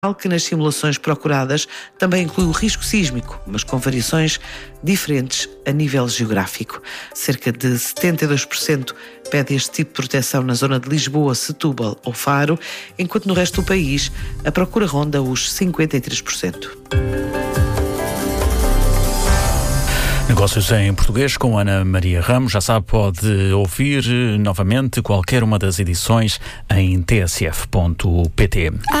que nas simulações procuradas também inclui o risco sísmico, mas com variações diferentes a nível geográfico. Cerca de 72% pede este tipo de proteção na zona de Lisboa, Setúbal ou Faro, enquanto no resto do país a procura ronda os 53%. Negócios em Português com Ana Maria Ramos. Já sabe, pode ouvir novamente qualquer uma das edições em tsf.pt.